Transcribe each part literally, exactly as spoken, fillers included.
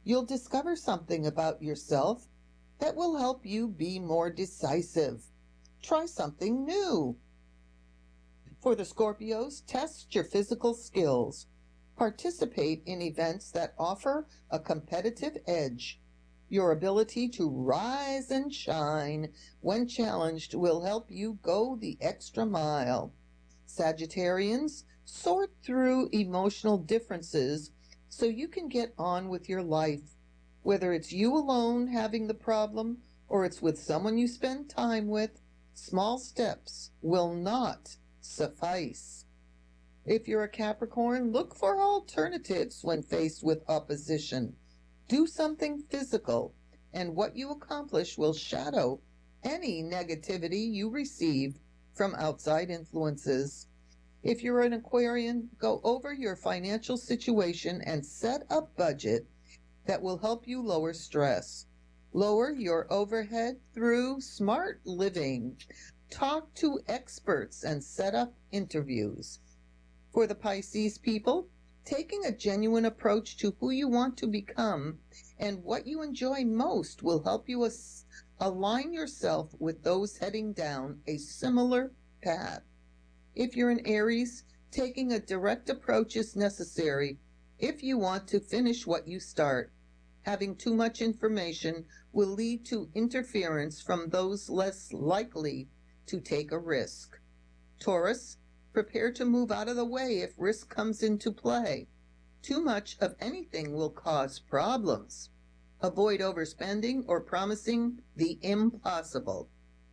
You'll discover something about yourself that will help you be more decisive. Try something new. For the Scorpios, test your physical skills. Participate in events that offer a competitive edge. Your ability to rise and shine when challenged will help you go the extra mile. Sagittarians, sort through emotional differences so you can get on with your life. Whether it's you alone having the problem or it's with someone you spend time with, small steps will not suffice. If you're a Capricorn, look for alternatives when faced with opposition. Do something physical, and what you accomplish will shadow any negativity you receive from outside influences. If you're an Aquarian, go over your financial situation and set a budget that will help you lower stress. Lower your overhead through smart living. Talk to experts and set up interviews. For the Pisces people, taking a genuine approach to who you want to become and what you enjoy most will help you as- align yourself with those heading down a similar path. If you're an Aries, taking a direct approach is necessary if you want to finish what you start. Having too much information will lead to interference from those less likely to take a risk. Taurus, prepare to move out of the way if risk comes into play. Too much of anything will cause problems. Avoid overspending or promising the impossible.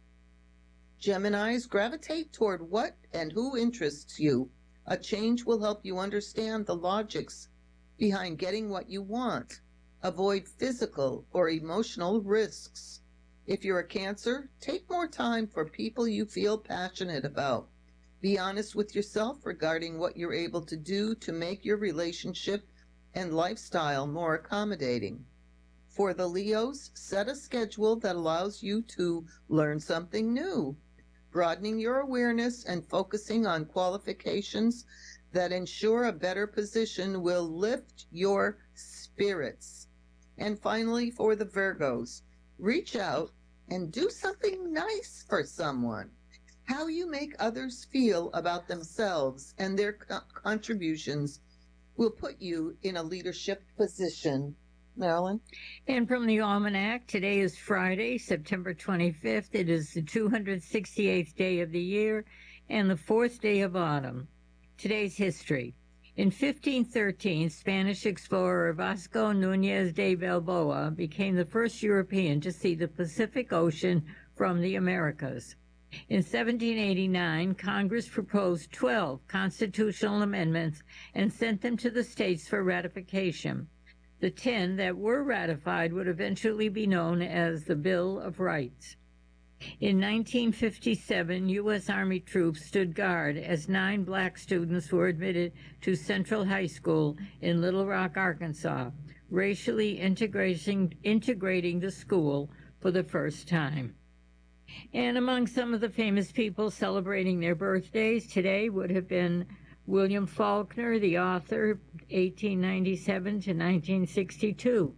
Geminis, gravitate toward what and who interests you. A change will help you understand the logics behind getting what you want. Avoid physical or emotional risks. If you're a Cancer, take more time for people you feel passionate about. Be honest with yourself regarding what you're able to do to make your relationship and lifestyle more accommodating. For the Leos, set a schedule that allows you to learn something new. Broadening your awareness and focusing on qualifications that ensure a better position will lift your spirits. And finally, for the Virgos, reach out and do something nice for someone. How you make others feel about themselves and their co- contributions will put you in a leadership position. Marilyn? And from the Almanac, today is Friday, September twenty-fifth. It is the two hundred sixty-eighth day of the year and the fourth day of autumn. Today's history. In fifteen thirteen, Spanish explorer Vasco Núñez de Balboa became the first European to see the Pacific Ocean from the Americas. In seventeen eighty-nine, Congress proposed twelve constitutional amendments and sent them to the states for ratification. The ten that were ratified would eventually be known as the Bill of Rights. In nineteen fifty-seven, U S Army troops stood guard as nine black students were admitted to Central High School in Little Rock, Arkansas, racially integrating, integrating the school for the first time. And among some of the famous people celebrating their birthdays today would have been William Faulkner, the author, eighteen ninety-seven to nineteen sixty-two.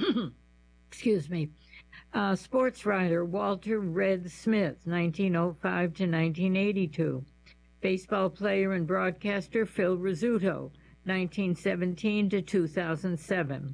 Excuse me. Uh, sports writer Walter Red Smith, nineteen oh five to nineteen eighty-two. Baseball player and broadcaster Phil Rizzuto, nineteen seventeen to two thousand seven.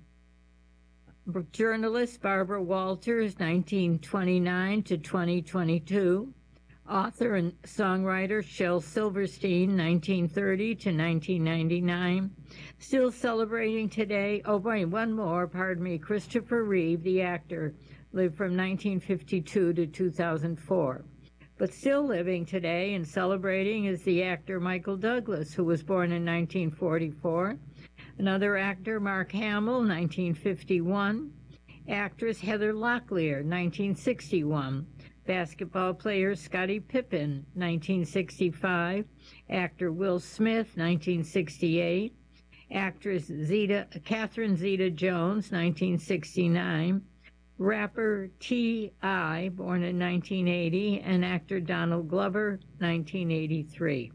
Journalist Barbara Walters, nineteen twenty-nine to twenty twenty-two. Author and songwriter Shel Silverstein, nineteen thirty to nineteen ninety-nine. Still celebrating today, oh boy, one more, pardon me, Christopher Reeve, the actor, lived from nineteen fifty-two to two thousand four. But still living today and celebrating is the actor Michael Douglas, who was born in nineteen forty-four. Another actor, Mark Hamill, nineteen fifty-one. Actress Heather Locklear, nineteen sixty-one. Basketball player Scottie Pippen, nineteen sixty-five. Actor Will Smith, nineteen sixty-eight. Actress Zeta, Catherine Zeta-Jones, nineteen sixty-nine. Rapper T I, born in nineteen eighty, and actor Donald Glover, nineteen eighty-three.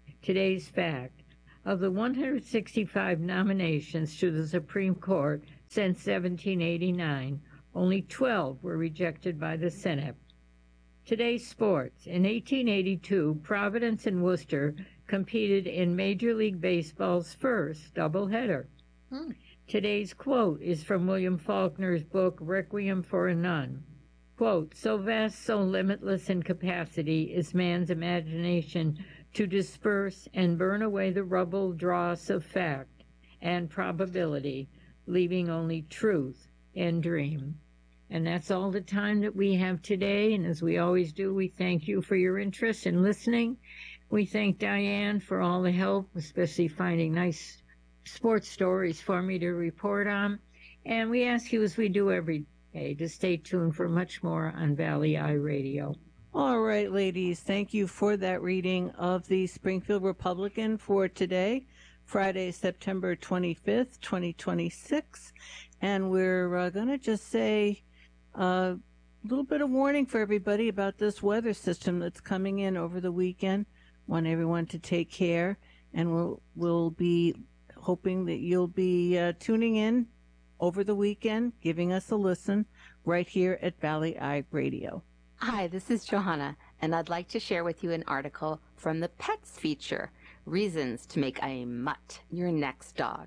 Today's fact. Of the one hundred sixty-five nominations to the Supreme Court, since seventeen eighty-nine. Only twelve were rejected by the Senate. Today's sports. In eighteen eighty-two, Providence and Worcester competed in Major League Baseball's first doubleheader. Hmm. Today's quote is from William Faulkner's book, Requiem for a Nun. Quote, "So vast, so limitless in capacity is man's imagination to disperse and burn away the rubble dross of fact and probability, leaving only truth and dream." And that's all the time that we have today. And as we always do, we thank you for your interest in listening. We thank Diane for all the help, especially finding nice sports stories for me to report on. And we ask you, as we do every day, to stay tuned for much more on Valley Eye Radio. All right, ladies, thank you for that reading of the Springfield Republican for today, Friday, September twenty-fifth, twenty twenty-six. And we're uh, going to just say a uh, little bit of warning for everybody about this weather system that's coming in over the weekend. Want everyone to take care, and we'll, we'll be hoping that you'll be uh, tuning in over the weekend, giving us a listen right here at Valley Eye Radio. Hi, this is Johanna, and I'd like to share with you an article from the Pets feature, Reasons to Make a Mutt Your Next Dog.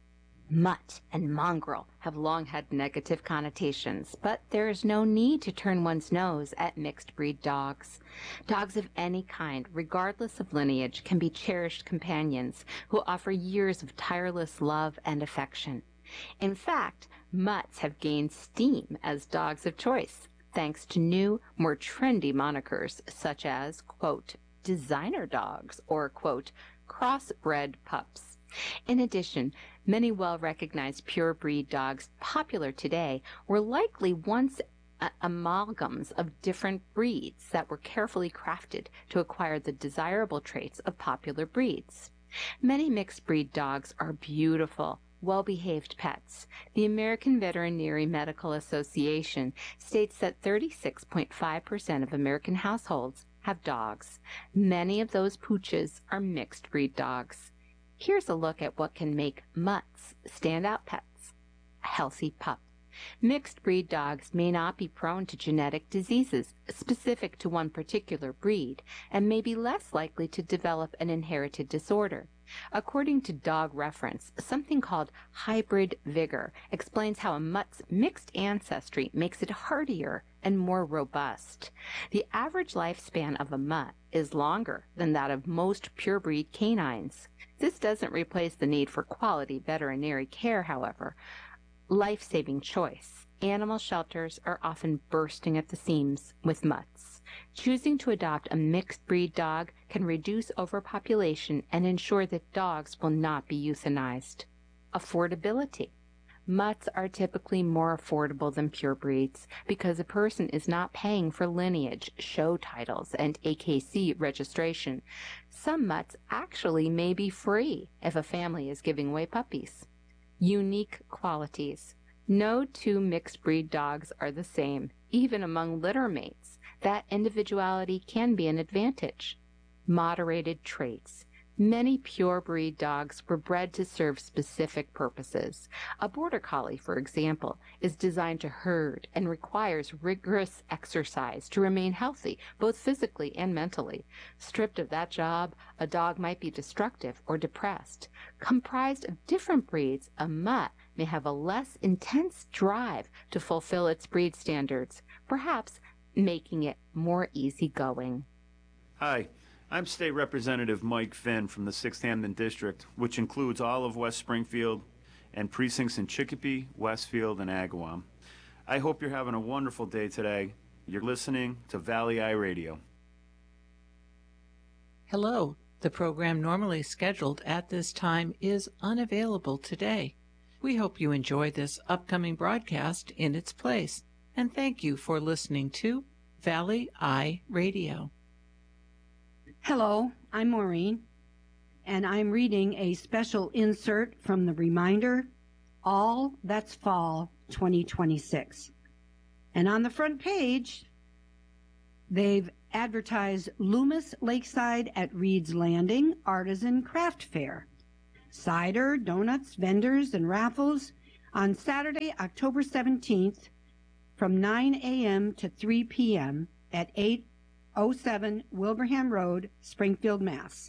Mutt and mongrel have long had negative connotations, but there is no need to turn one's nose at mixed-breed dogs. Dogs of any kind, regardless of lineage, can be cherished companions who offer years of tireless love and affection. In fact, mutts have gained steam as dogs of choice, thanks to new, more trendy monikers such as, quote, designer dogs or, quote, crossbred pups. In addition, many well-recognized pure-breed dogs popular today were likely once uh, amalgams of different breeds that were carefully crafted to acquire the desirable traits of popular breeds. Many mixed-breed dogs are beautiful, well-behaved pets. The American Veterinary Medical Association states that thirty-six point five percent of American households have dogs. Many of those pooches are mixed-breed dogs. Here's a look at what can make mutts standout pets. A healthy pup. Mixed-breed dogs may not be prone to genetic diseases specific to one particular breed and may be less likely to develop an inherited disorder. According to Dog Reference, something called hybrid vigor explains how a mutt's mixed ancestry makes it hardier and more robust. The average lifespan of a mutt is longer than that of most purebred canines. This doesn't replace the need for quality veterinary care, however. Life-saving choice. Animal shelters are often bursting at the seams with mutts. Choosing to adopt a mixed-breed dog can reduce overpopulation and ensure that dogs will not be euthanized. Affordability. Mutts are typically more affordable than purebreeds because a person is not paying for lineage, show titles, and A K C registration. Some mutts actually may be free if a family is giving away puppies. Unique qualities. No two mixed-breed dogs are the same, even among litter mates. That individuality can be an advantage. Moderated traits. Many pure-breed dogs were bred to serve specific purposes. A border collie, for example, is designed to herd and requires rigorous exercise to remain healthy, both physically and mentally. Stripped of that job, a dog might be destructive or depressed. Comprised of different breeds, a mutt may have a less intense drive to fulfill its breed standards, perhaps making it more easygoing. Hi. I'm State Representative Mike Finn from the sixth Hamden District, which includes all of West Springfield and precincts in Chicopee, Westfield, and Agawam. I hope you're having a wonderful day today. You're listening to Valley Eye Radio. Hello. The program normally scheduled at this time is unavailable today. We hope you enjoy this upcoming broadcast in its place, and thank you for listening to Valley Eye Radio. Hello, I'm Maureen, and I'm reading a special insert from the Reminder, All That's Fall twenty twenty-six. And on the front page, they've advertised Loomis Lakeside at Reed's Landing Artisan Craft Fair. Cider, donuts, vendors, and raffles On Saturday, October seventeenth, from nine a.m. to three p.m. at eight oh seven Wilbraham Road, Springfield, Mass.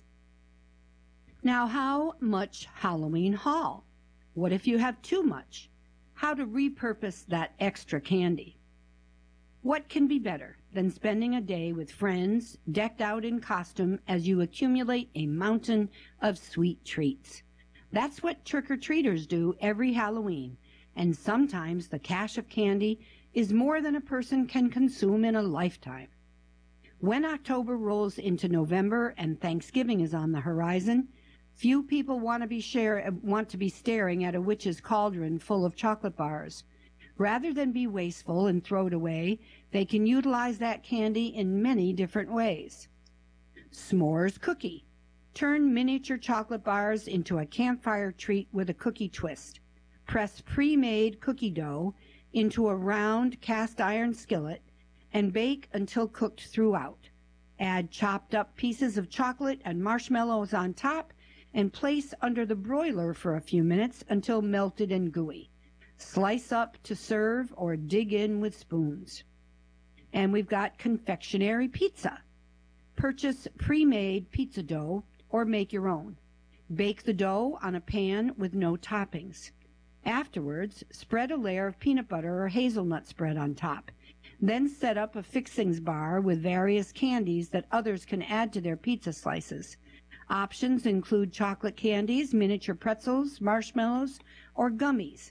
Now, how much Halloween haul? What if you have too much? How to repurpose that extra candy? What can be better than spending a day with friends decked out in costume as you accumulate a mountain of sweet treats? That's what trick-or-treaters do every Halloween, and sometimes the cache of candy is more than a person can consume in a lifetime. When October rolls into November and Thanksgiving is on the horizon, few people want to be share, want to be staring at a witch's cauldron full of chocolate bars. Rather than be wasteful and throw it away, they can utilize that candy in many different ways. S'mores cookie. Turn miniature chocolate bars into a campfire treat with a cookie twist. Press pre-made cookie dough into a round cast iron skillet and bake until cooked throughout. Add chopped up pieces of chocolate and marshmallows on top and place under the broiler for a few minutes until melted and gooey. Slice up to serve or dig in with spoons. And we've got confectionery pizza. Purchase pre-made pizza dough or make your own. Bake the dough on a pan with no toppings. Afterwards, spread a layer of peanut butter or hazelnut spread on top. Then set up a fixings bar with various candies that others can add to their pizza slices. Options include chocolate candies, miniature pretzels, marshmallows, or gummies.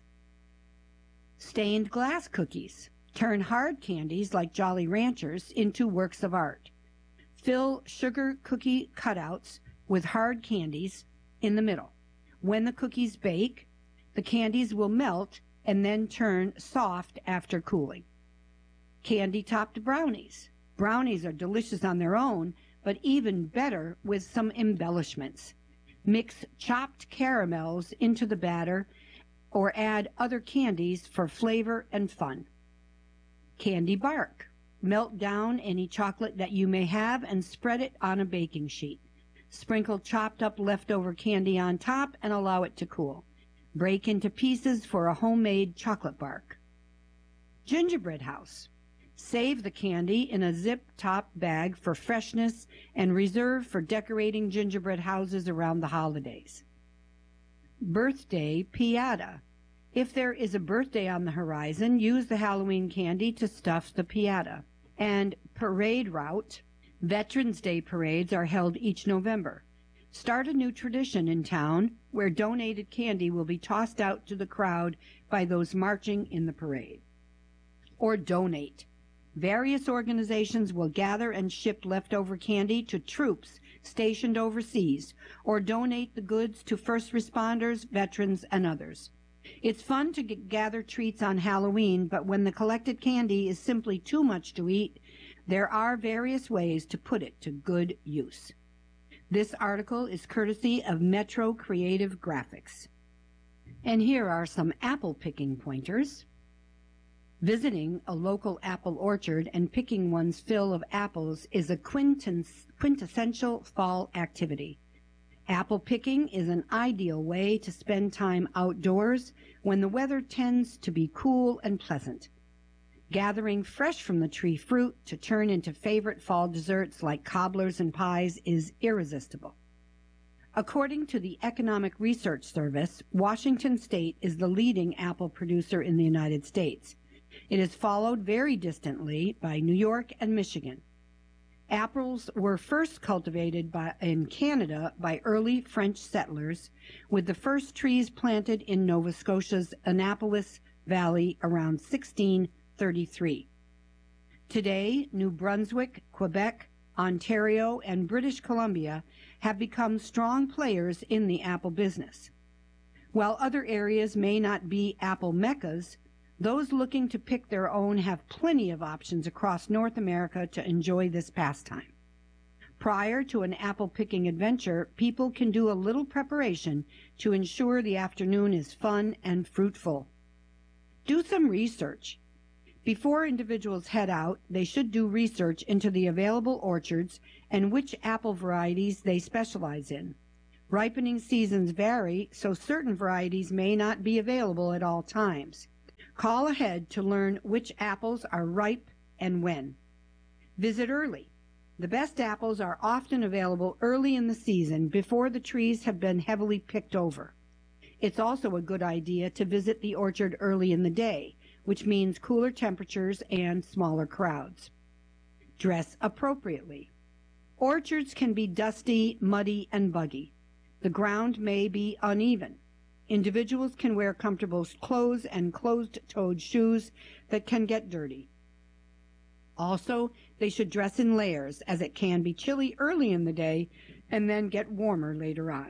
Stained glass cookies. Turn hard candies like Jolly Ranchers into works of art. Fill sugar cookie cutouts with hard candies in the middle. When the cookies bake, the candies will melt and then turn soft after cooling. Candy-topped brownies. Brownies are delicious on their own, but even better with some embellishments. Mix chopped caramels into the batter or add other candies for flavor and fun. Candy bark. Melt down any chocolate that you may have and spread it on a baking sheet. Sprinkle chopped up leftover candy on top and allow it to cool. Break into pieces for a homemade chocolate bark. Gingerbread house. Save the candy in a zip-top bag for freshness and reserve for decorating gingerbread houses around the holidays. Birthday piñata. If there is a birthday on the horizon, use the Halloween candy to stuff the piñata. And parade route. Veterans Day parades are held each November. Start a new tradition in town where donated candy will be tossed out to the crowd by those marching in the parade. Or donate. Various organizations will gather and ship leftover candy to troops stationed overseas or donate the goods to first responders, veterans, and others. It's fun to g- gather treats on Halloween, but when the collected candy is simply too much to eat, there are various ways to put it to good use. This article is courtesy of Metro Creative Graphics. And here are some apple picking pointers. Visiting a local apple orchard and picking one's fill of apples is a quintess- quintessential fall activity. Apple picking is an ideal way to spend time outdoors when the weather tends to be cool and pleasant. Gathering fresh from the tree fruit to turn into favorite fall desserts like cobblers and pies is irresistible. According to the Economic Research Service, Washington State is the leading apple producer in the United States. It is followed very distantly by New York and Michigan. Apples were first cultivated by, in Canada by early French settlers, with the first trees planted in Nova Scotia's Annapolis Valley around sixteen thirty-three. Today, New Brunswick, Quebec, Ontario, and British Columbia have become strong players in the apple business. While other areas may not be apple meccas, those looking to pick their own have plenty of options across North America to enjoy this pastime. Prior to an apple picking adventure, people can do a little preparation to ensure the afternoon is fun and fruitful. Do some research. Before individuals head out, they should do research into the available orchards and which apple varieties they specialize in. Ripening seasons vary, so certain varieties may not be available at all times. Call ahead to learn which apples are ripe and when. Visit early. The best apples are often available early in the season before the trees have been heavily picked over. It's also a good idea to visit the orchard early in the day, which means cooler temperatures and smaller crowds. Dress appropriately. Orchards can be dusty, muddy, and buggy. The ground may be uneven. Individuals can wear comfortable clothes and closed-toed shoes that can get dirty. Also, they should dress in layers, as it can be chilly early in the day and then get warmer later on.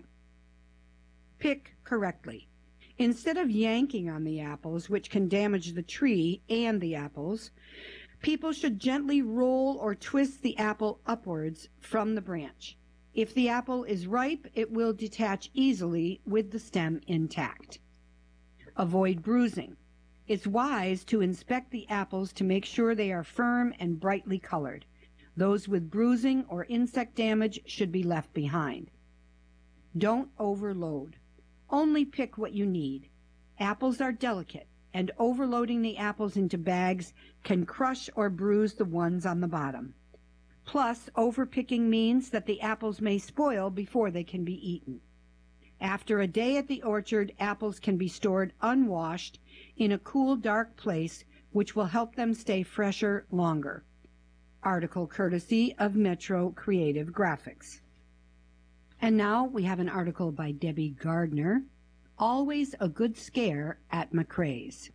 Pick correctly. Instead of yanking on the apples, which can damage the tree and the apples, people should gently roll or twist the apple upwards from the branch. If the apple is ripe, it will detach easily with the stem intact. Avoid bruising. It's wise to inspect the apples to make sure they are firm and brightly colored. Those with bruising or insect damage should be left behind. Don't overload. Only pick what you need. Apples are delicate, and overloading the apples into bags can crush or bruise the ones on the bottom. Plus, overpicking means that the apples may spoil before they can be eaten. After a day at the orchard, apples can be stored unwashed in a cool, dark place, which will help them stay fresher longer. Article courtesy of Metro Creative Graphics. And now we have an article by Debbie Gardner, Always a Good Scare at McCrae's.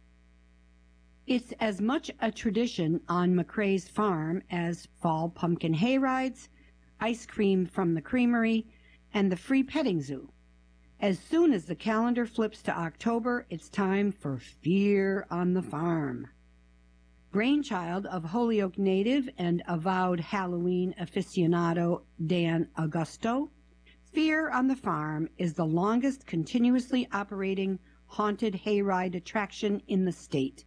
It's as much a tradition on McCrae's farm as fall pumpkin hay rides, ice cream from the creamery, and the free petting zoo. As soon as the calendar flips to October, it's time for Fear on the Farm. Brainchild of Holyoke native and avowed Halloween aficionado Dan Augusto, Fear on the Farm is the longest continuously operating haunted hayride attraction in the state.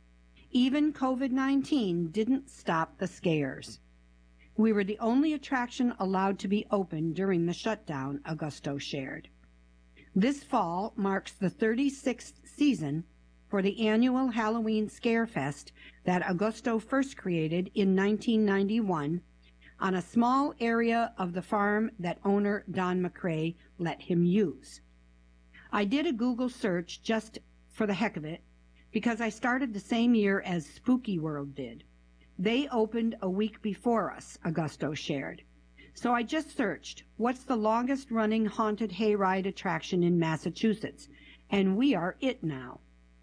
Even COVID nineteen didn't stop the scares. We were the only attraction allowed to be open during the shutdown, Augusto shared. This fall marks the thirty-sixth season for the annual Halloween Scare Fest that Augusto first created in nineteen ninety-one on a small area of the farm that owner Don McCrae let him use. I did a Google search just for the heck of it because I started the same year as Spooky World did. They opened a week before us, Augusto shared. So I just searched, what's the longest running haunted hayride attraction in Massachusetts? And we are it now.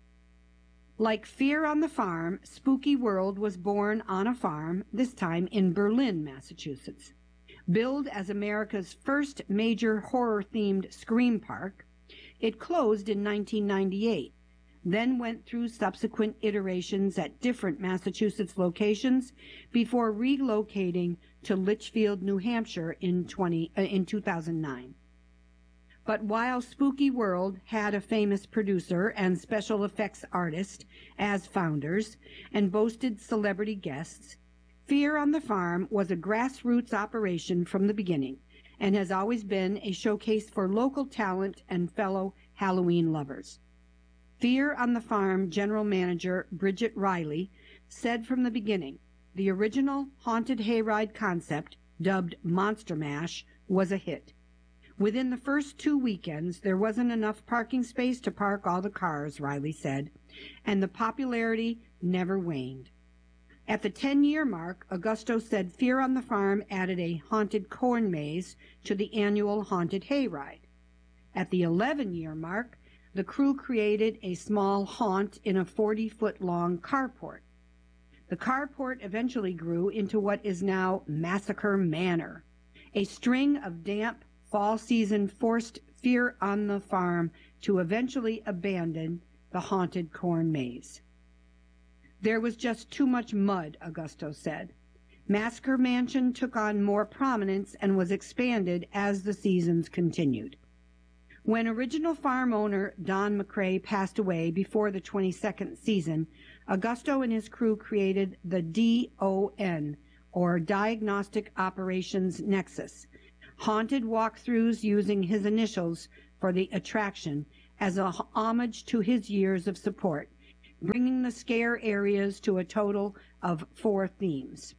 Like Fear on the Farm, Spooky World was born on a farm, this time in Berlin, Massachusetts. Billed as America's first major horror-themed scream park, it closed in nineteen ninety-eight, then went through subsequent iterations at different Massachusetts locations before relocating to Litchfield, New Hampshire in, twenty, uh, in two thousand nine. But while Spooky World had a famous producer and special effects artist as founders and boasted celebrity guests, Fear on the Farm was a grassroots operation from the beginning and has always been a showcase for local talent and fellow Halloween lovers. Fear on the Farm general manager Bridget Riley said from the beginning, the original haunted hayride concept, dubbed Monster Mash, was a hit. Within the first two weekends, there wasn't enough parking space to park all the cars, Riley said, and the popularity never waned. At the ten-year mark, Augusto said Fear on the Farm added a haunted corn maze to the annual haunted hayride. At the eleven-year mark, the crew created a small haunt in a forty-foot-long carport. The carport eventually grew into what is now Massacre Manor, a string of damp fall season forced Fear on the Farm to eventually abandon the haunted corn maze. There was just too much mud, Augusto said. Massacre Mansion took on more prominence and was expanded as the seasons continued. When original farm owner Don McCrae passed away before the twenty-second season, Augusto and his crew created the D O N, or Diagnostic Operations Nexus, haunted walkthroughs using his initials for the attraction as a homage to his years of support, bringing the scare areas to a total of four themes.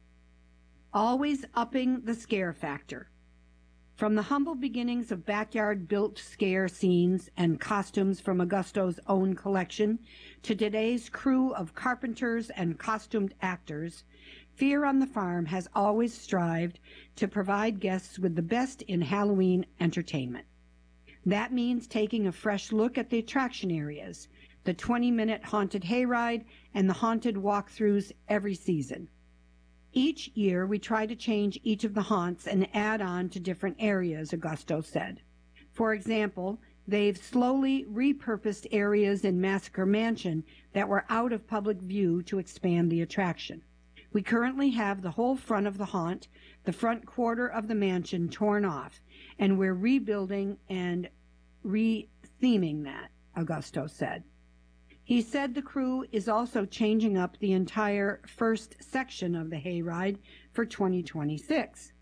Always upping the scare factor. From the humble beginnings of backyard-built scare scenes and costumes from Augusto's own collection to today's crew of carpenters and costumed actors, Fear on the Farm has always strived to provide guests with the best in Halloween entertainment. That means taking a fresh look at the attraction areas, the twenty-minute haunted hayride, and the haunted walkthroughs every season. Each year, we try to change each of the haunts and add on to different areas, Augusto said. For example, they've slowly repurposed areas in Massacre Mansion that were out of public view to expand the attraction. We currently have the whole front of the haunt, the front quarter of the mansion torn off, and we're rebuilding and re-theming that, Augusto said. He said the crew is also changing up the entire first section of the hayride for twenty twenty-six.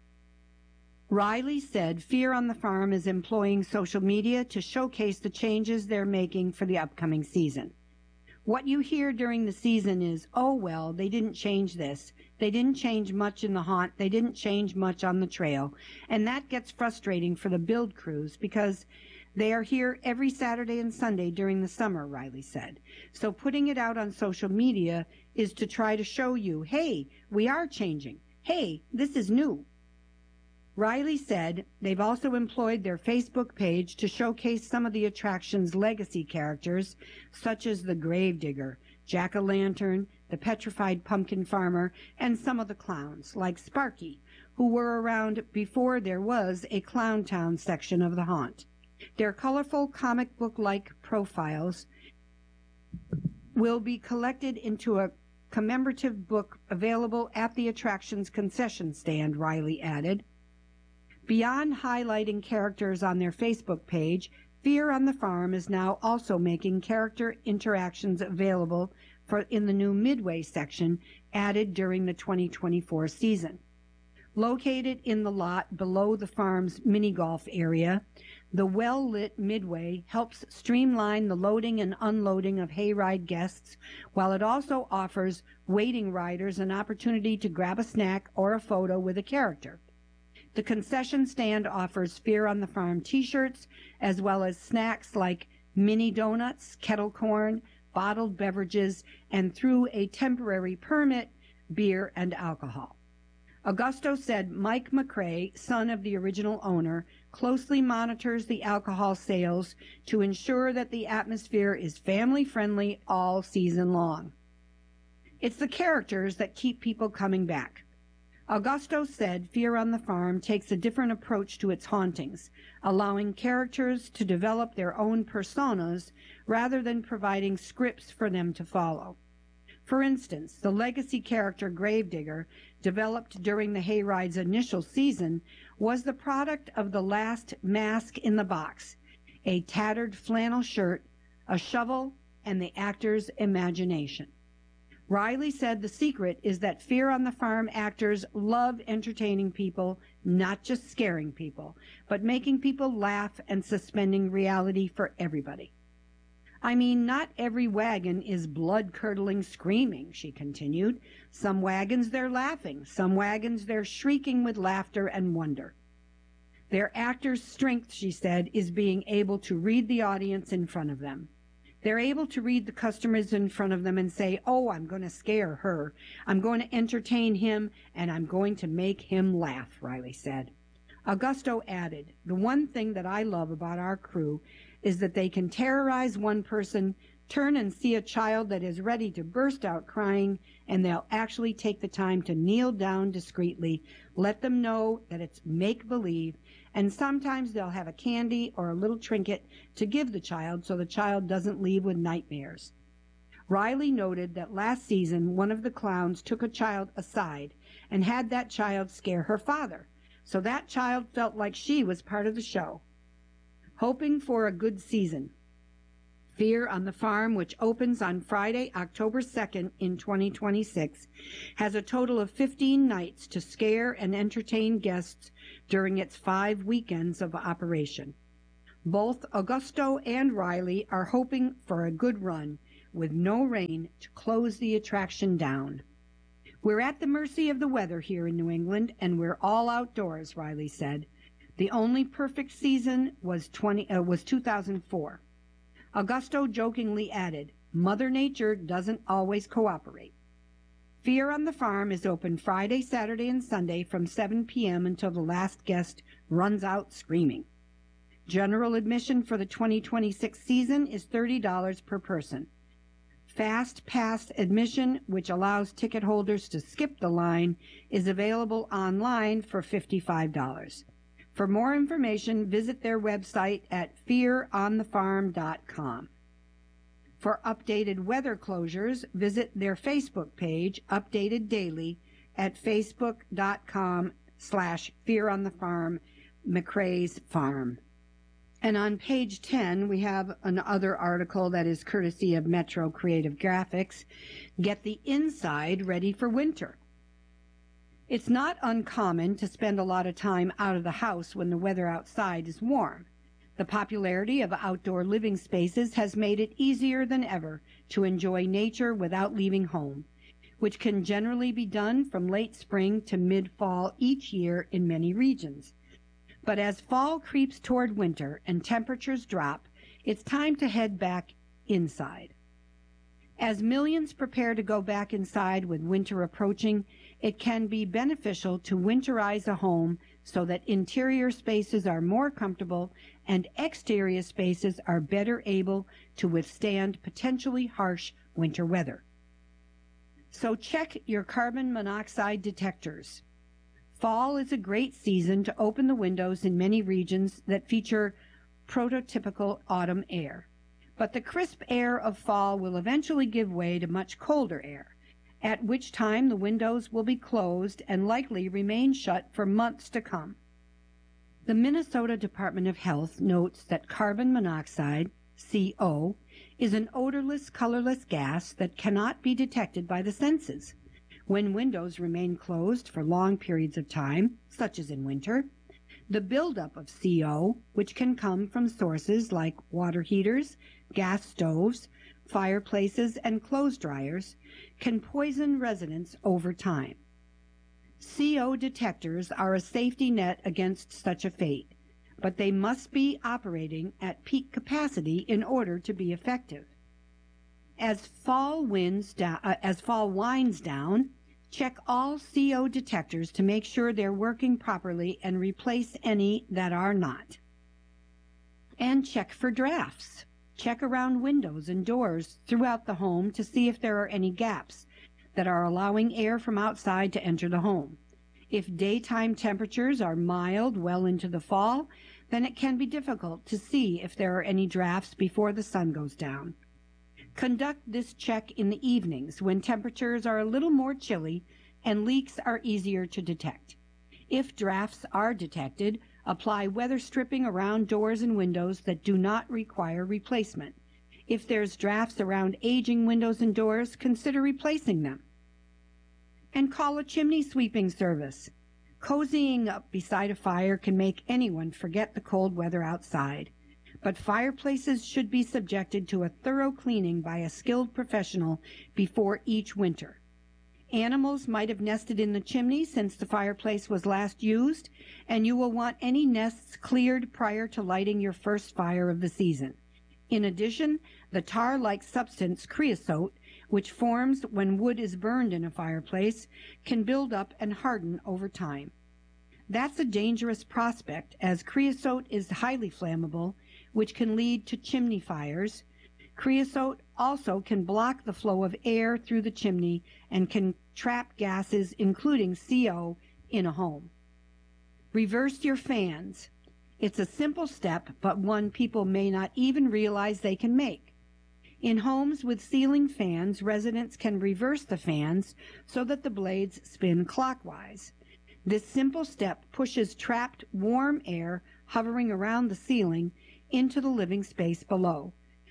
Riley said Fear on the Farm is employing social media to showcase the changes they're making for the upcoming season. What you hear during the season is, oh, well, they didn't change this. They didn't change much in the haunt. They didn't change much on the trail. And that gets frustrating for the build crews because they are here every Saturday and Sunday during the summer, Riley said. So putting it out on social media is to try to show you, hey, we are changing. Hey, this is new. Riley said they've also employed their Facebook page to showcase some of the attraction's legacy characters, such as the Gravedigger, Jack-o'-lantern, the Petrified Pumpkin Farmer, and some of the clowns, like Sparky, who were around before there was a Clown Town section of the haunt. Their colorful comic book-like profiles will be collected into a commemorative book available at the attraction's concession stand, Riley added. Beyond highlighting characters on their Facebook page, Fear on the Farm is now also making character interactions available for in the new Midway section added during the twenty twenty-four season. Located in the lot below the farm's mini-golf area, the well-lit Midway helps streamline the loading and unloading of hayride guests, while it also offers waiting riders an opportunity to grab a snack or a photo with a character. The concession stand offers Fear on the Farm t-shirts, as well as snacks like mini donuts, kettle corn, bottled beverages, and through a temporary permit, beer and alcohol. Augusto said Mike McCrae, son of the original owner, closely monitors the alcohol sales to ensure that the atmosphere is family-friendly all season long. It's the characters that keep people coming back. Augusto said Fear on the Farm takes a different approach to its hauntings, allowing characters to develop their own personas rather than providing scripts for them to follow. For instance, the legacy character Gravedigger, developed during the hayride's initial season, was the product of the last mask in the box, a tattered flannel shirt, a shovel, and the actor's imagination. Riley said the secret is that Fear on the Farm actors love entertaining people, not just scaring people, but making people laugh and suspending reality for everybody. I mean, not every wagon is blood-curdling screaming, she continued. Some wagons they're laughing, some wagons they're shrieking with laughter and wonder. Their actors' strength, she said, is being able to read the audience in front of them. They're able to read the customers in front of them and say, oh, I'm going to scare her. I'm going to entertain him, and I'm going to make him laugh, Riley said. Augusto added, the one thing that I love about our crew is that they can terrorize one person, turn and see a child that is ready to burst out crying, and they'll actually take the time to kneel down discreetly, let them know that it's make-believe, and sometimes they'll have a candy or a little trinket to give the child so the child doesn't leave with nightmares. Riley noted that last season one of the clowns took a child aside and had that child scare her father, so that child felt like she was part of the show. Hoping for a good season. Fear on the Farm, which opens on Friday, October second in twenty twenty-six, has a total of fifteen nights to scare and entertain guests during its five weekends of operation. Both Augusto and Riley are hoping for a good run, with no rain to close the attraction down. We're at the mercy of the weather here in New England, and we're all outdoors, Riley said. The only perfect season was twenty uh, was two thousand four. Augusto jokingly added, Mother Nature doesn't always cooperate. Fear on the Farm is open Friday, Saturday, and Sunday from seven p.m. until the last guest runs out screaming. General admission for the twenty twenty-six season is thirty dollars per person. Fast Pass admission, which allows ticket holders to skip the line, is available online for fifty-five dollars. For more information, visit their website at fear on the farm dot com. For updated weather closures, visit their Facebook page, updated daily, at facebook.com slash fear on the farm, McCrae's Farm. And on page ten, we have another article that is courtesy of Metro Creative Graphics, Get the Inside Ready for Winter. It's not uncommon to spend a lot of time out of the house when the weather outside is warm. The popularity of outdoor living spaces has made it easier than ever to enjoy nature without leaving home, which can generally be done from late spring to mid-fall each year in many regions. But as fall creeps toward winter and temperatures drop, it's time to head back inside. As millions prepare to go back inside with winter approaching, it can be beneficial to winterize a home so that interior spaces are more comfortable and exterior spaces are better able to withstand potentially harsh winter weather. So check your carbon monoxide detectors. Fall is a great season to open the windows in many regions that feature prototypical autumn air. But the crisp air of fall will eventually give way to much colder air, at which time the windows will be closed and likely remain shut for months to come. The Minnesota Department of Health notes that carbon monoxide, C O, is an odorless, colorless gas that cannot be detected by the senses. When windows remain closed for long periods of time, such as in winter, the buildup of C O, which can come from sources like water heaters, gas stoves, fireplaces, and clothes dryers, can poison residents over time. C O detectors are a safety net against such a fate, but they must be operating at peak capacity in order to be effective. As fall winds down, uh, as fall winds down, check all C O detectors to make sure they're working properly and replace any that are not. And check for drafts. Check around windows and doors throughout the home to see if there are any gaps that are allowing air from outside to enter the home. If daytime temperatures are mild well into the fall, then it can be difficult to see if there are any drafts before the sun goes down. Conduct this check in the evenings when temperatures are a little more chilly and leaks are easier to detect. If drafts are detected, apply weather stripping around doors and windows that do not require replacement. If there's drafts around aging windows and doors, consider replacing them. And call a chimney sweeping service. Cozying up beside a fire can make anyone forget the cold weather outside. But fireplaces should be subjected to a thorough cleaning by a skilled professional before each winter. Animals might have nested in the chimney since the fireplace was last used, and you will want any nests cleared prior to lighting your first fire of the season. In addition, the tar-like substance creosote, which forms when wood is burned in a fireplace, can build up and harden over time. That's a dangerous prospect, as creosote is highly flammable, which can lead to chimney fires. Creosote also can block the flow of air through the chimney and can trap gases, including C O, in a home. Reverse your fans. It's a simple step, but one people may not even realize they can make. In homes with ceiling fans, residents can reverse the fans so that the blades spin clockwise. This simple step pushes trapped warm air hovering around the ceiling into the living space below.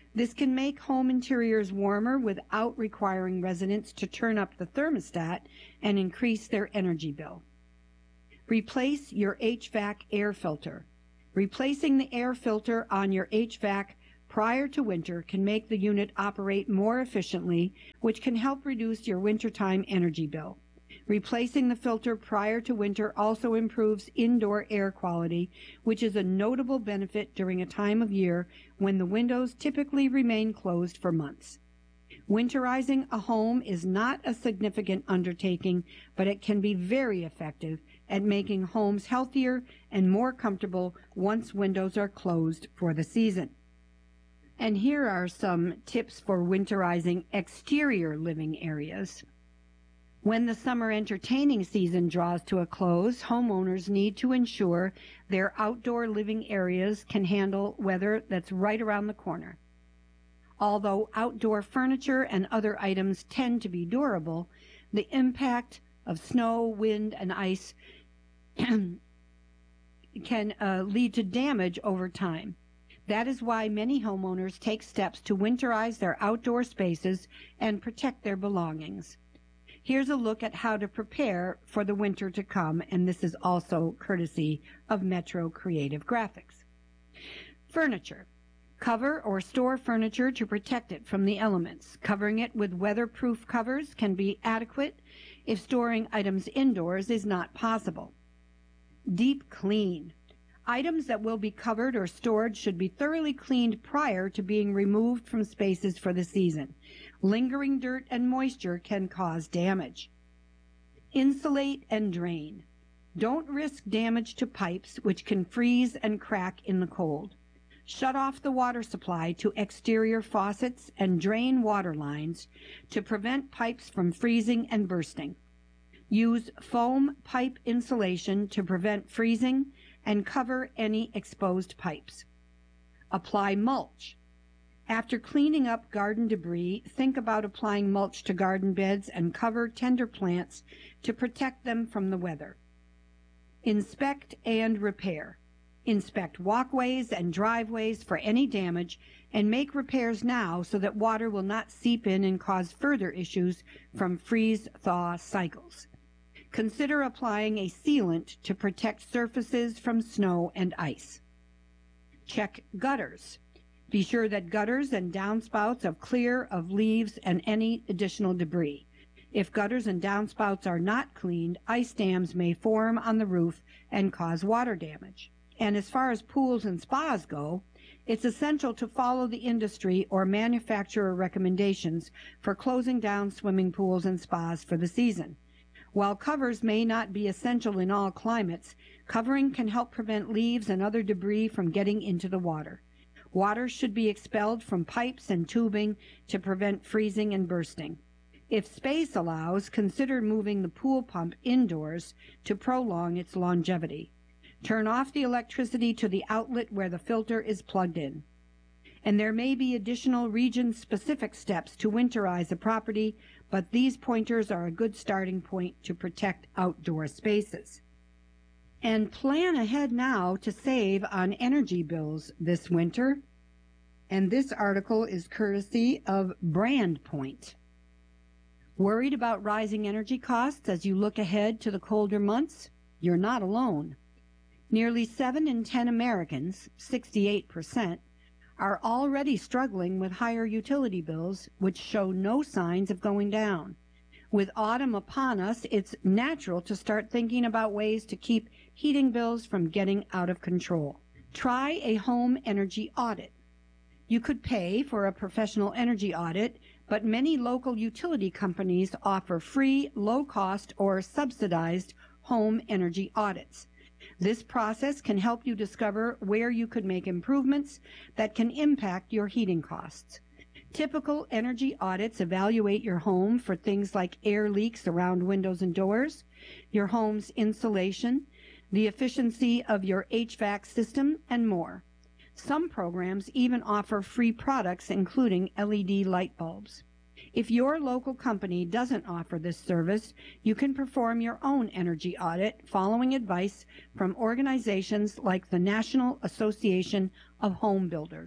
This can make home interiors warmer without requiring residents to turn up the thermostat and increase their energy bill. Replace your H V A C air filter. Replacing the air filter on your H V A C prior to winter can make the unit operate more efficiently, which can help reduce your wintertime energy bill. Replacing the filter prior to winter also improves indoor air quality, which is a notable benefit during a time of year when the windows typically remain closed for months. Winterizing a home is not a significant undertaking, but it can be very effective at making homes healthier and more comfortable once windows are closed for the season. And here are some tips for winterizing exterior living areas. When the summer entertaining season draws to a close, homeowners need to ensure their outdoor living areas can handle weather that's right around the corner. Although outdoor furniture and other items tend to be durable, the impact of snow, wind, and ice can uh, lead to damage over time. That is why many homeowners take steps to winterize their outdoor spaces and protect their belongings. Here's a look at how to prepare for the winter to come, and this is also courtesy of Metro Creative Graphics. Furniture. Cover or store furniture to protect it from the elements. Covering it with weatherproof covers can be adequate if storing items indoors is not possible. Deep clean. Items that will be covered or stored should be thoroughly cleaned prior to being removed from spaces for the season. Lingering dirt and moisture can cause damage. Insulate and drain. Don't risk damage to pipes, which can freeze and crack in the cold. Shut off the water supply to exterior faucets and drain water lines to prevent pipes from freezing and bursting. Use foam pipe insulation to prevent freezing and cover any exposed pipes. Apply mulch. After cleaning up garden debris, think about applying mulch to garden beds and cover tender plants to protect them from the weather. Inspect and repair. Inspect walkways and driveways for any damage and make repairs now so that water will not seep in and cause further issues from freeze-thaw cycles. Consider applying a sealant to protect surfaces from snow and ice. Check gutters. Be sure that gutters and downspouts are clear of leaves and any additional debris. If gutters and downspouts are not cleaned, ice dams may form on the roof and cause water damage. And as far as pools and spas go, it's essential to follow the industry or manufacturer recommendations for closing down swimming pools and spas for the season. While covers may not be essential in all climates, covering can help prevent leaves and other debris from getting into the water. Water should be expelled from pipes and tubing to prevent freezing and bursting. If space allows, consider moving the pool pump indoors to prolong its longevity. Turn off the electricity to the outlet where the filter is plugged in. And there may be additional region-specific steps to winterize a property, but these pointers are a good starting point to protect outdoor spaces. And plan ahead now to save on energy bills this winter. And this article is courtesy of BrandPoint. Worried about rising energy costs as you look ahead to the colder months? You're not alone. Nearly seven in ten Americans, sixty-eight percent, are already struggling with higher utility bills, which show no signs of going down. With autumn upon us, it's natural to start thinking about ways to keep heating bills from getting out of control. Try a home energy audit. You could pay for a professional energy audit, but many local utility companies offer free, low-cost, or subsidized home energy audits. This process can help you discover where you could make improvements that can impact your heating costs. Typical energy audits evaluate your home for things like air leaks around windows and doors, your home's insulation, the efficiency of your H V A C system, and more. Some programs even offer free products, including L E D light bulbs. If your local company doesn't offer this service, you can perform your own energy audit following advice from organizations like the National Association of Home Builders.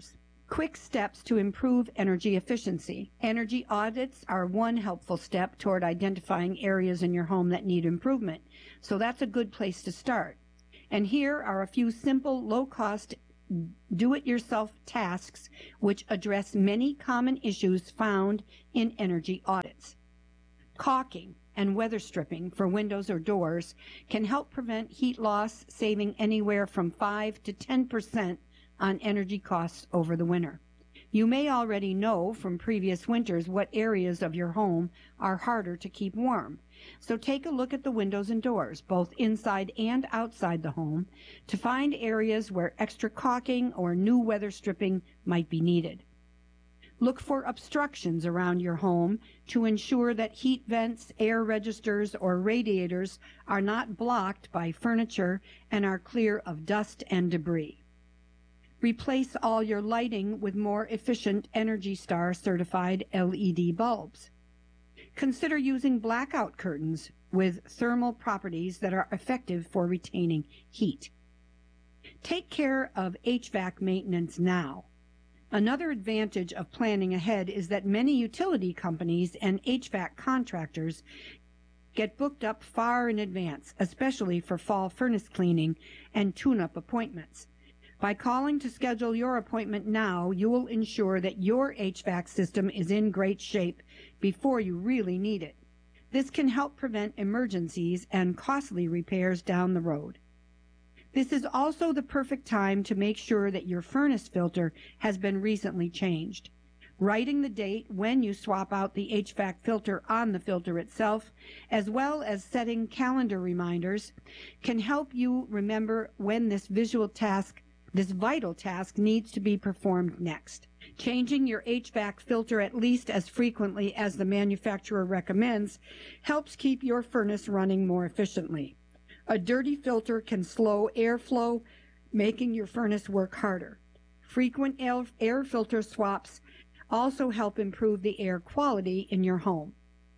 Quick steps to improve energy efficiency. Energy audits are one helpful step toward identifying areas in your home that need improvement, so that's a good place to start. And here are a few simple, low-cost, do-it-yourself tasks which address many common issues found in energy audits. Caulking and weather stripping for windows or doors can help prevent heat loss, saving anywhere from five to ten percent on energy costs over the winter. You may already know from previous winters what areas of your home are harder to keep warm. So take a look at the windows and doors, both inside and outside the home, to find areas where extra caulking or new weather stripping might be needed. Look for obstructions around your home to ensure that heat vents, air registers, or radiators are not blocked by furniture and are clear of dust and debris. Replace all your lighting with more efficient Energy Star certified L E D bulbs. Consider using blackout curtains with thermal properties that are effective for retaining heat. Take care of H V A C maintenance now. Another advantage of planning ahead is that many utility companies and H V A C contractors get booked up far in advance, especially for fall furnace cleaning and tune-up appointments. By calling to schedule your appointment now, you will ensure that your H V A C system is in great shape before you really need it. This can help prevent emergencies and costly repairs down the road. This is also the perfect time to make sure that your furnace filter has been recently changed. Writing the date when you swap out the H V A C filter on the filter itself, as well as setting calendar reminders, can help you remember when this visual task, this vital task, needs to be performed next. Changing your H V A C filter at least as frequently as the manufacturer recommends helps keep your furnace running more efficiently. A dirty filter can slow airflow, making your furnace work harder. Frequent air filter swaps also help improve the air quality in your home.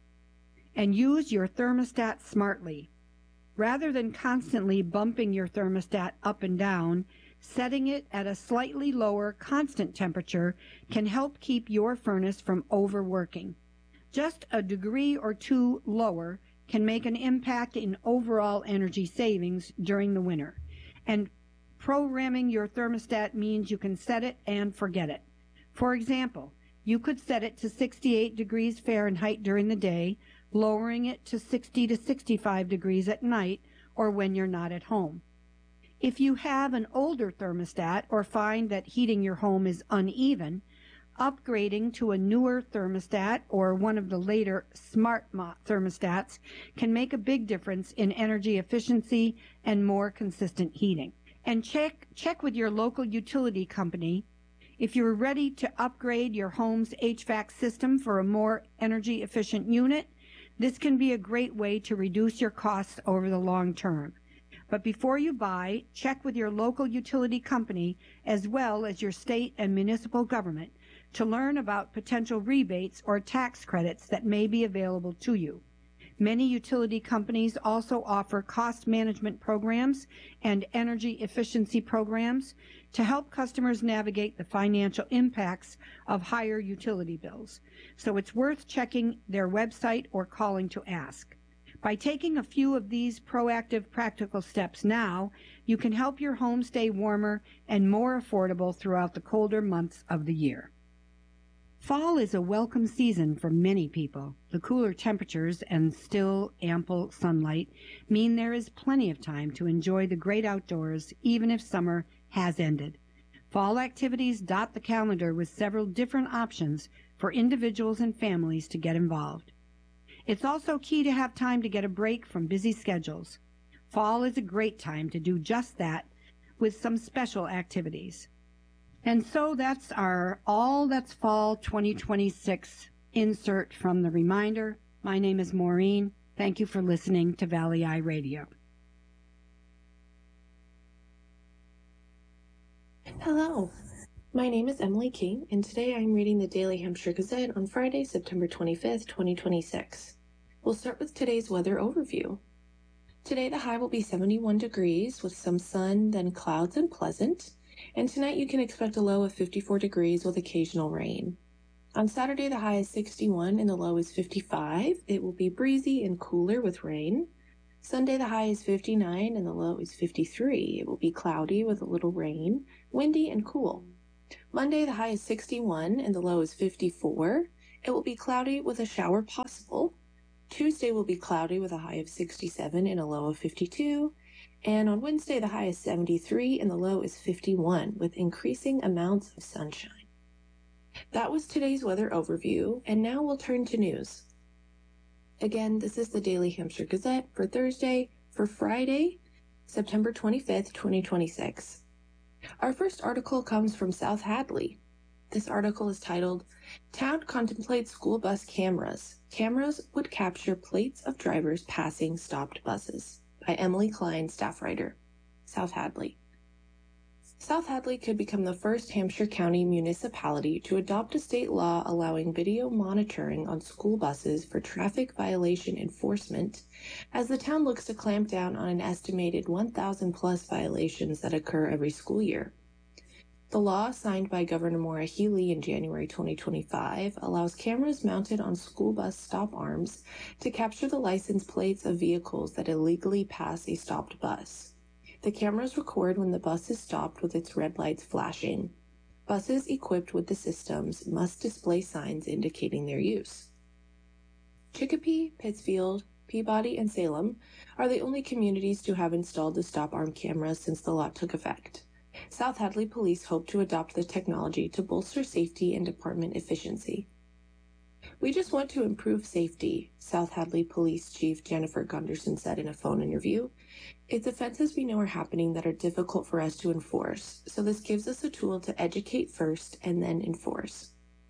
And use your thermostat smartly. Rather than constantly bumping your thermostat up and down, setting it at a slightly lower constant temperature can help keep your furnace from overworking. Just a degree or two lower can make an impact in overall energy savings during the winter. And programming your thermostat means you can set it and forget it. For example, you could set it to sixty-eight degrees Fahrenheit during the day, lowering it to sixty to sixty-five degrees at night or when you're not at home. If you have an older thermostat or find that heating your home is uneven, upgrading to a newer thermostat or one of the later smart thermostats can make a big difference in energy efficiency and more consistent heating. And check, check with your local utility company if you're ready to upgrade your home's H V A C system for a more energy efficient unit. This can be a great way to reduce your costs over the long term. But before you buy, check with your local utility company as well as your state and municipal government to learn about potential rebates or tax credits that may be available to you. Many utility companies also offer cost management programs and energy efficiency programs to help customers navigate the financial impacts of higher utility bills. So it's worth checking their website or calling to ask. By taking a few of these proactive practical steps now, you can help your home stay warmer and more affordable throughout the colder months of the year. Fall is a welcome season for many people. The cooler temperatures and still ample sunlight mean there is plenty of time to enjoy the great outdoors, even if summer has ended. Fall activities dot the calendar with several different options for individuals and families to get involved. It's also key to have time to get a break from busy schedules. Fall is a great time to do just that with some special activities. And so that's our All That's Fall twenty twenty-six insert from the reminder. My name is Maureen. Thank you for listening to Valley Eye Radio. Hello, my name is Emily King, and today I'm reading the Daily Hampshire Gazette on Friday, September twenty-fifth, twenty twenty-six. We'll start with today's weather overview. Today the high will be seventy-one degrees with some sun, then clouds and pleasant. And tonight you can expect a low of fifty-four degrees with occasional rain. On Saturday, the high is sixty-one and the low is fifty-five. It will be breezy and cooler with rain. Sunday, the high is fifty-nine and the low is fifty-three. It will be cloudy with a little rain, windy and cool. Monday, the high is sixty-one and the low is fifty-four. It will be cloudy with a shower possible. Tuesday will be cloudy with a high of sixty-seven and a low of fifty-two. And on Wednesday, the high is seventy-three and the low is fifty-one with increasing amounts of sunshine. That was today's weather overview, and now we'll turn to news. Again, this is the Daily Hampshire Gazette for Thursday, for Friday, September twenty-fifth, twenty twenty-six. Our first article comes from South Hadley. This article is titled, Town Contemplates School Bus Cameras. Cameras would capture plates of drivers passing stopped buses, by Emily Klein, staff writer, South Hadley. South Hadley could become the first Hampshire County municipality to adopt a state law allowing video monitoring on school buses for traffic violation enforcement, as the town looks to clamp down on an estimated one thousand plus violations that occur every school year. The law, signed by Governor Maura Healey in January twenty twenty-five, allows cameras mounted on school bus stop arms to capture the license plates of vehicles that illegally pass a stopped bus. The cameras record when the bus is stopped with its red lights flashing. Buses equipped with the systems must display signs indicating their use. Chicopee, Pittsfield, Peabody, and Salem are the only communities to have installed the stop arm cameras since the law took effect. South Hadley Police hope to adopt the technology to bolster safety and department efficiency. We just want to improve safety, South Hadley Police Chief Jennifer Gunderson said in a phone interview. It's offenses we know are happening that are difficult for us to enforce, so this gives us a tool to educate first and then enforce.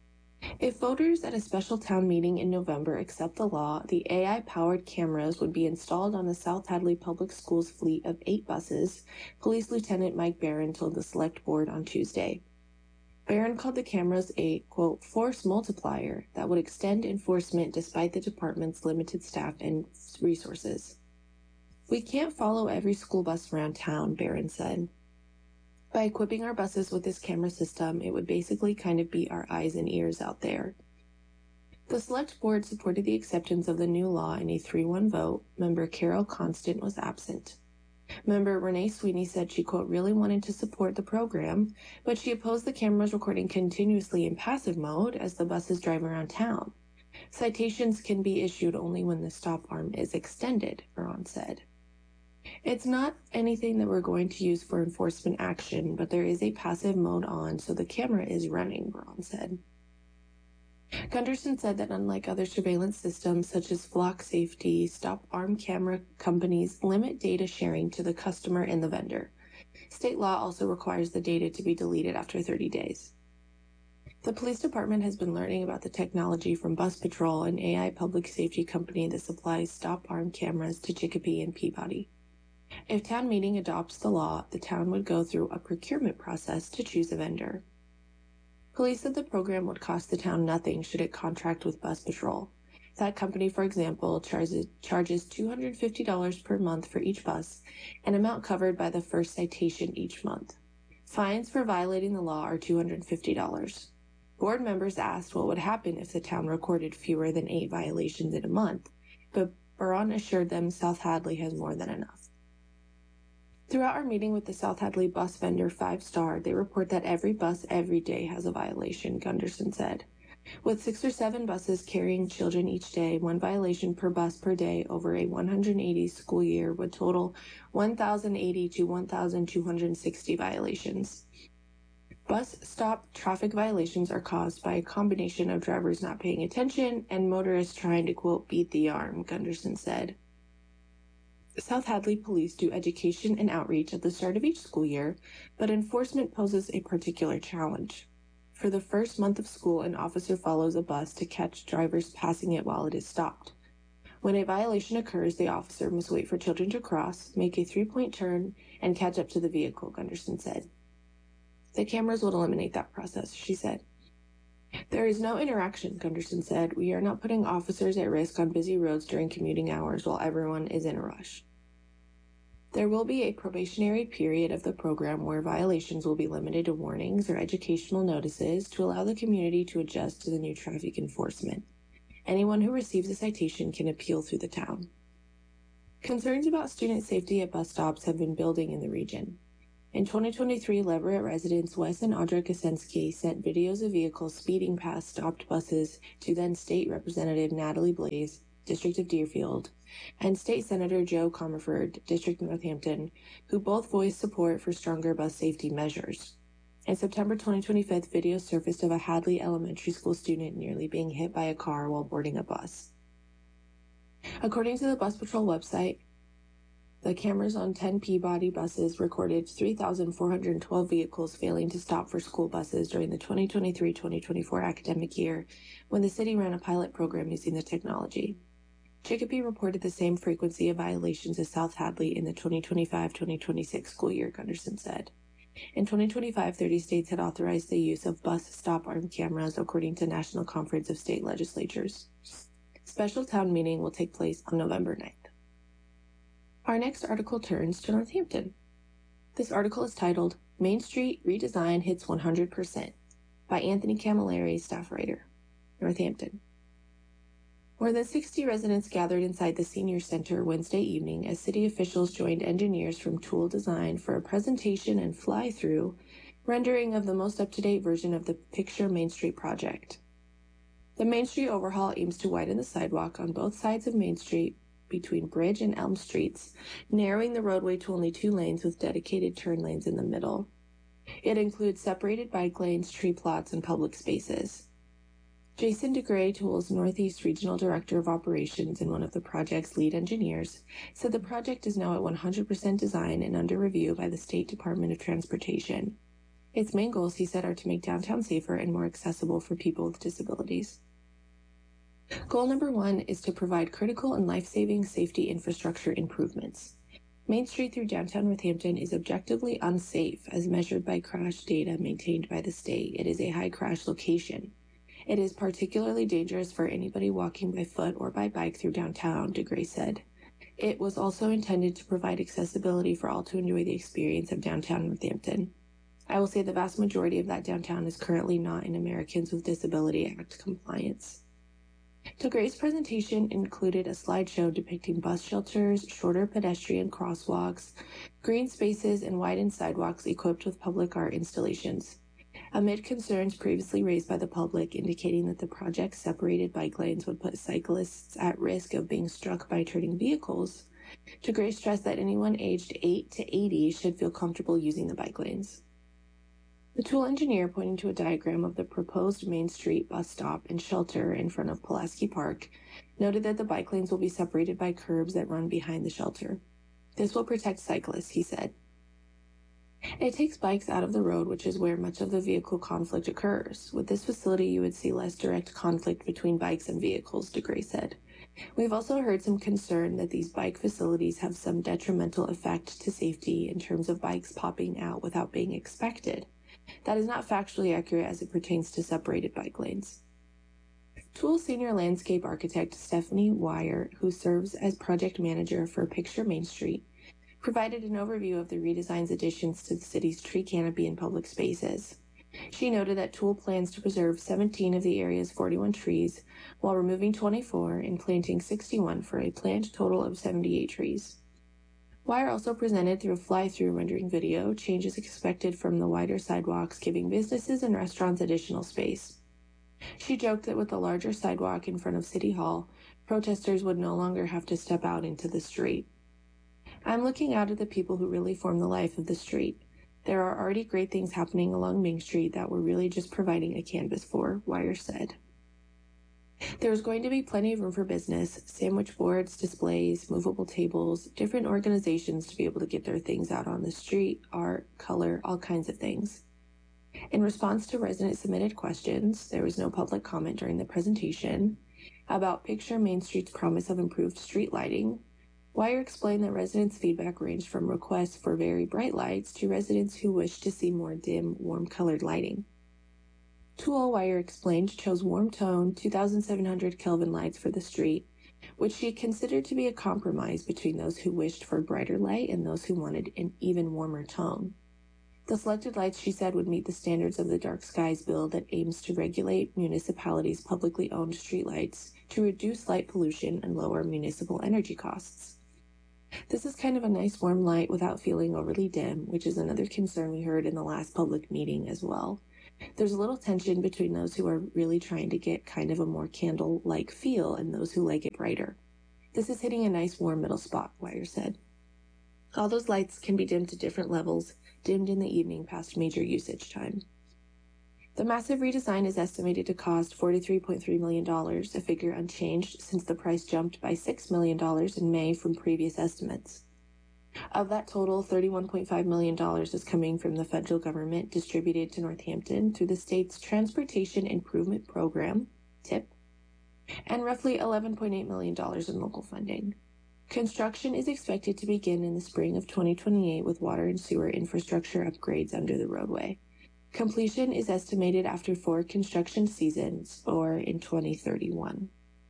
If voters at a special town meeting in November accept the law, the A I-powered cameras would be installed on the South Hadley Public Schools fleet of eight buses, Police Lieutenant Mike Barron told the Select Board on Tuesday. Barron called the cameras a, quote, force multiplier that would extend enforcement despite the department's limited staff and resources. We can't follow every school bus around town, Barron said. By equipping our buses with this camera system, it would basically kind of be our eyes and ears out there. The Select Board supported the acceptance of the new law in a three one vote. Member Carol Constant was absent. Member Renee Sweeney said she, quote, really wanted to support the program, but she opposed the cameras recording continuously in passive mode as the buses drive around town. Citations can be issued only when the stop arm is extended, Veron said. It's not anything that we're going to use for enforcement action, but there is a passive mode on, so the camera is running, Veron said. Gunderson said that unlike other surveillance systems such as Flock Safety, stop arm camera companies limit data sharing to the customer and the vendor. State law also requires the data to be deleted after thirty days. The police department has been learning about the technology from Bus Patrol, an A I public safety company that supplies stop arm cameras to Chicopee and Peabody. If town meeting adopts the law, the town would go through a procurement process to choose a vendor. Police said the program would cost the town nothing should it contract with Bus Patrol. That company, for example, charges, charges two hundred fifty dollars per month for each bus, an amount covered by the first citation each month. Fines for violating the law are two hundred fifty dollars. Board members asked what would happen if the town recorded fewer than eight violations in a month, but Baron assured them South Hadley has more than enough. Throughout our meeting with the South Hadley bus vendor Five Star, they report that every bus every day has a violation, Gunderson said. With six or seven buses carrying children each day, one violation per bus per day over a one hundred eighty school year would total one thousand eighty to one thousand two hundred sixty violations. Bus stop traffic violations are caused by a combination of drivers not paying attention and motorists trying to, quote, beat the arm, Gunderson said. South Hadley Police do education and outreach at the start of each school year, but enforcement poses a particular challenge. For the first month of school, an officer follows a bus to catch drivers passing it while it is stopped. When a violation occurs, the officer must wait for children to cross, make a three-point turn, and catch up to the vehicle, Gunderson said. The cameras will eliminate that process, she said. There is no interaction, Gunderson said. We are not putting officers at risk on busy roads during commuting hours while everyone is in a rush. There will be a probationary period of the program where violations will be limited to warnings or educational notices to allow the community to adjust to the new traffic enforcement. Anyone who receives a citation can appeal through the town. Concerns about student safety at bus stops have been building in the region. In twenty twenty-three, Leverett residents Wes and Audra Kosensky sent videos of vehicles speeding past stopped buses to then State Representative Natalie Blaze, District of Deerfield, and State Senator Joe Comerford, District of Northampton, who both voiced support for stronger bus safety measures. In September twenty twenty-five, videos surfaced of a Hadley Elementary School student nearly being hit by a car while boarding a bus. According to the Bus Patrol website, the cameras on ten Peabody buses recorded three thousand four hundred twelve vehicles failing to stop for school buses during the twenty twenty-three twenty twenty-four academic year when the city ran a pilot program using the technology. Chicopee reported the same frequency of violations as South Hadley in the twenty twenty-five twenty twenty-six school year, Gunderson said. In twenty twenty-five, thirty states had authorized the use of bus stop arm cameras, according to National Conference of State Legislatures. Special town meeting will take place on November ninth. Our next article turns to Northampton. This article is titled, Main Street Redesign Hits one hundred percent by Anthony Camilleri, staff writer, Northampton. More than sixty residents gathered inside the Senior Center Wednesday evening as city officials joined engineers from Tool Design for a presentation and fly-through rendering of the most up-to-date version of the Picture Main Street project. The Main Street overhaul aims to widen the sidewalk on both sides of Main Street between Bridge and Elm Streets, narrowing the roadway to only two lanes with dedicated turn lanes in the middle. It includes separated bike lanes, tree plots, and public spaces. Jason DeGray, Tool's Northeast Regional Director of Operations and one of the project's lead engineers, said the project is now at one hundred percent design and under review by the State Department of Transportation. Its main goals, he said, are to make downtown safer and more accessible for people with disabilities. Goal number one is to provide critical and life-saving safety infrastructure improvements. Main Street through downtown Northampton is objectively unsafe as measured by crash data maintained by the state. It is a high crash location. It is particularly dangerous for anybody walking by foot or by bike through downtown, DeGray said. It was also intended to provide accessibility for all to enjoy the experience of downtown Northampton. I will say the vast majority of that downtown is currently not in Americans with Disability Act compliance. DeGray's presentation included a slideshow depicting bus shelters, shorter pedestrian crosswalks, green spaces, and widened sidewalks equipped with public art installations. Amid concerns previously raised by the public indicating that the project's separated bike lanes would put cyclists at risk of being struck by turning vehicles, DeGray stressed that anyone aged eight to eighty should feel comfortable using the bike lanes. The Tool engineer, pointing to a diagram of the proposed Main Street bus stop and shelter in front of Pulaski Park, noted that the bike lanes will be separated by curbs that run behind the shelter. This will protect cyclists, he said. It takes bikes out of the road, which is where much of the vehicle conflict occurs. With this facility, you would see less direct conflict between bikes and vehicles, DeGray said. We've also heard some concern that these bike facilities have some detrimental effect to safety in terms of bikes popping out without being expected. That is not factually accurate as it pertains to separated bike lanes. Tool senior landscape architect Stephanie Wire, who serves as project manager for Picture Main Street, provided an overview of the redesign's additions to the city's tree canopy and public spaces. She noted that Tool plans to preserve seventeen of the area's forty-one trees while removing twenty-four and planting sixty-one for a planned total of seventy-eight trees. Wire also presented through a fly-through rendering video changes expected from the wider sidewalks, giving businesses and restaurants additional space. She joked that with the larger sidewalk in front of City Hall, protesters would no longer have to step out into the street. I'm looking out at the people who really form the life of the street. There are already great things happening along Main Street that we're really just providing a canvas for, Wire said. There's going to be plenty of room for business, sandwich boards, displays, movable tables, different organizations to be able to get their things out on the street, art, color, all kinds of things. In response to resident-submitted questions, there was no public comment during the presentation about Picture Main Street's promise of improved street lighting. Wire explained that residents' feedback ranged from requests for very bright lights to residents who wished to see more dim, warm-colored lighting. Tool, Wire explained, chose warm-tone two thousand seven hundred Kelvin lights for the street, which she considered to be a compromise between those who wished for brighter light and those who wanted an even warmer tone. The selected lights, she said, would meet the standards of the Dark Skies Bill that aims to regulate municipalities' publicly owned streetlights to reduce light pollution and lower municipal energy costs. This is kind of a nice warm light without feeling overly dim, which is another concern we heard in the last public meeting as well. There's a little tension between those who are really trying to get kind of a more candle-like feel and those who like it brighter. This is hitting a nice warm middle spot, Weyer said. All those lights can be dimmed to different levels, dimmed in the evening past major usage time. The massive redesign is estimated to cost forty-three point three million dollars, a figure unchanged since the price jumped by six million dollars in May from previous estimates. Of that total, thirty-one point five million dollars is coming from the federal government, distributed to Northampton through the state's Transportation Improvement Program, T I P, and roughly eleven point eight million dollars in local funding. Construction is expected to begin in the spring of twenty twenty-eight with water and sewer infrastructure upgrades under the roadway. Completion is estimated after four construction seasons, or in twenty thirty-one.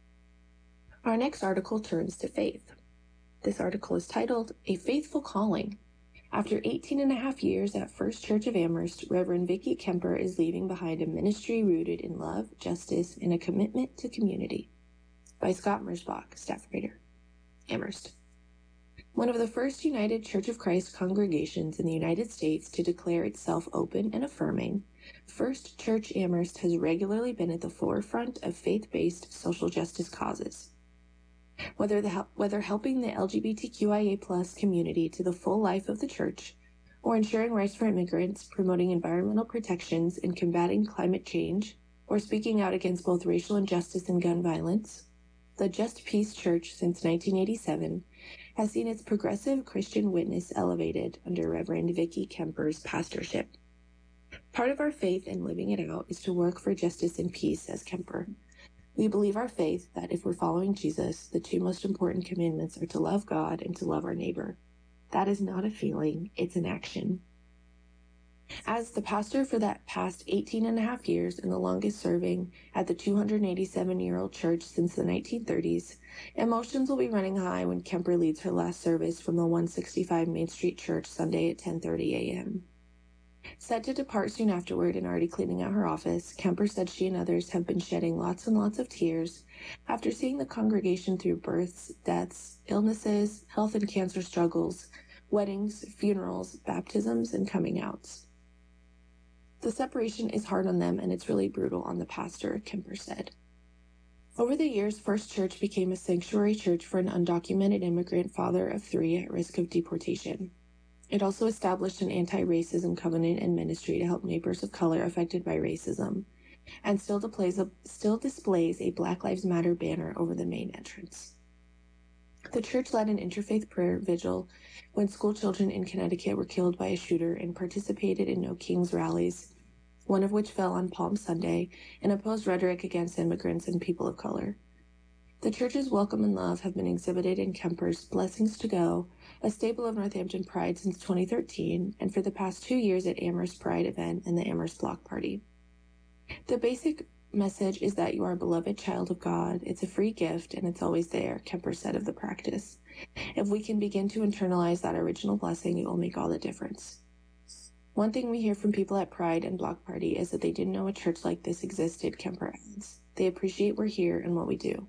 Our next article turns to faith. This article is titled, A Faithful Calling. After eighteen and a half years at First Church of Amherst, Reverend Vicki Kemper is leaving behind a ministry rooted in love, justice, and a commitment to community. By Scott Mersbach, staff writer. Amherst. One of the first United Church of Christ congregations in the United States to declare itself open and affirming, First Church Amherst has regularly been at the forefront of faith-based social justice causes. Whether, the, whether helping the L G B T Q I A plus community to the full life of the church, or ensuring rights for immigrants, promoting environmental protections, and combating climate change, or speaking out against both racial injustice and gun violence, the Just Peace Church since nineteen eighty-seven has seen its progressive Christian witness elevated under Reverend Vicki Kemper's pastorship. Part of our faith in living it out is to work for justice and peace, says Kemper. We believe our faith that if we're following Jesus, the two most important commandments are to love God and to love our neighbor. That is not a feeling, it's an action. As the pastor for that past eighteen and a half years and the longest serving at the two hundred eighty-seven-year-old church since the nineteen thirties, emotions will be running high when Kemper leads her last service from the one sixty-five Main Street Church Sunday at ten thirty a.m. Set to depart soon afterward and already cleaning out her office, Kemper said she and others have been shedding lots and lots of tears after seeing the congregation through births, deaths, illnesses, health and cancer struggles, weddings, funerals, baptisms, and coming outs. The separation is hard on them, and it's really brutal on the pastor, Kemper said. Over the years, First Church became a sanctuary church for an undocumented immigrant father of three at risk of deportation. It also established an anti-racism covenant and ministry to help neighbors of color affected by racism, and still displays a, still displays a Black Lives Matter banner over the main entrance. The church led an interfaith prayer vigil when school children in Connecticut were killed by a shooter and participated in No Kings rallies, one of which fell on Palm Sunday, and opposed rhetoric against immigrants and people of color. The church's welcome and love have been exhibited in Kemper's Blessings to Go, a staple of Northampton Pride since twenty thirteen, and for the past two years at Amherst Pride event and the Amherst Block Party. The basic message is that you are a beloved child of God. It's a free gift, and it's always there, Kemper said of the practice. If we can begin to internalize that original blessing, it will make all the difference. One thing we hear from people at Pride and Block Party is that they didn't know a church like this existed, Kemper adds. They appreciate we're here and what we do.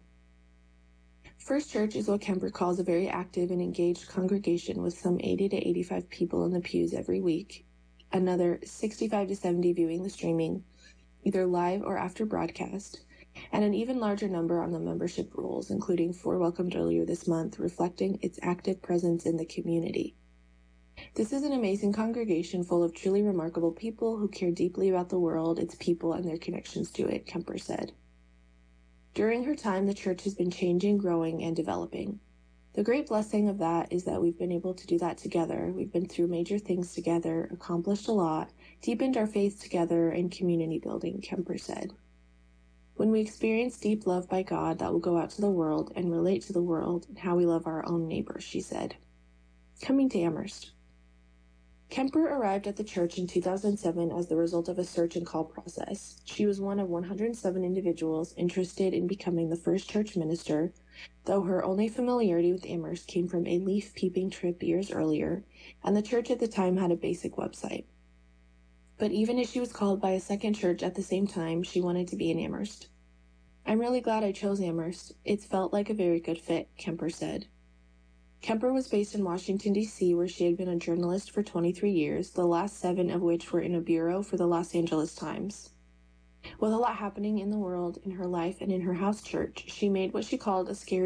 First Church is what Kemper calls a very active and engaged congregation with some eighty to eighty-five people in the pews every week, another sixty-five to seventy viewing the streaming, either live or after broadcast, and an even larger number on the membership rolls, including four welcomed earlier this month, reflecting its active presence in the community. This is an amazing congregation full of truly remarkable people who care deeply about the world, its people, and their connections to it, Kemper said. During her time, the church has been changing, growing, and developing. The great blessing of that is that we've been able to do that together. We've been through major things together, accomplished a lot, deepened our faith together, and community building, Kemper said. When we experience deep love by God, that will go out to the world and relate to the world and how we love our own neighbors, she said. Coming to Amherst. Kemper arrived at the church in two thousand seven as the result of a search and call process. She was one of one hundred seven individuals interested in becoming the first church minister though her only familiarity with Amherst came from a leaf peeping trip years earlier, and the church at the time had a basic website. But even as she was called by a second church at the same time, she wanted to be in Amherst. "I'm really glad I chose Amherst. It's felt like a very good fit," Kemper said. Kemper was based in Washington, D C, where she had been a journalist for twenty-three years, the last seven of which were in a bureau for the Los Angeles Times. With a lot happening in the world, in her life, and in her house church, she made what she called a scary